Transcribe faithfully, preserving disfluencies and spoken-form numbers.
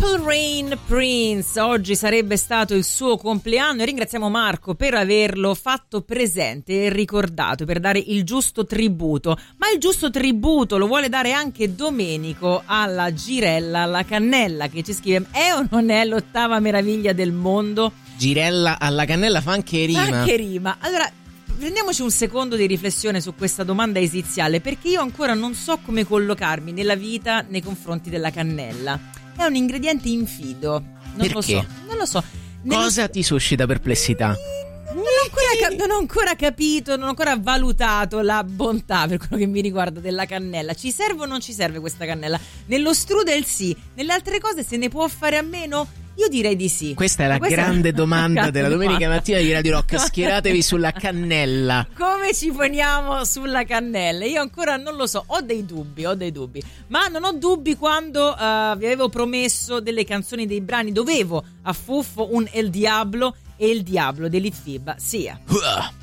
Purple Rain Prince, oggi sarebbe stato il suo compleanno e ringraziamo Marco per averlo fatto presente e ricordato, per dare il giusto tributo. Ma il giusto tributo lo vuole dare anche Domenico alla Girella alla Cannella, che ci scrive: è o non è l'ottava meraviglia del mondo? Girella alla cannella fa anche rima. Anche rima. Allora, prendiamoci un secondo di riflessione su questa domanda esiziale, perché io ancora non so come collocarmi nella vita nei confronti della cannella. È un ingrediente infido. Non Perché? lo so. Non lo so. Nello... Cosa ti suscita perplessità? Non ho, ancora cap- non ho ancora capito, non ho ancora valutato la bontà, per quello che mi riguarda, della cannella. Ci serve o non ci serve questa cannella? Nello strudel sì, nelle altre cose se ne può fare a meno? Io direi di sì. Questa è la Questa grande è domanda grande della domenica domanda. mattina di Radio Rock. Schieratevi sulla cannella. Come ci poniamo sulla cannella? Io ancora non lo so, ho dei dubbi, ho dei dubbi. Ma non ho dubbi quando uh, vi avevo promesso delle canzoni, dei brani. Dovevo a Fuffo un El Diablo e Il Diablo dell'Itfiba sia.